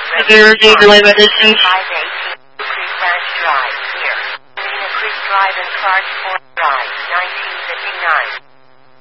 Have you received the waiver distance? 518 Creek Ranch Drive, here. Creek Drive and Clark Ford Drive, 1959.